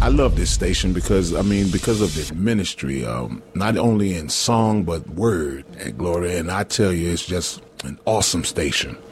I love this station because, I mean, because of the ministry, not only in song, but word at Gloria. And I tell you, it's just an awesome station.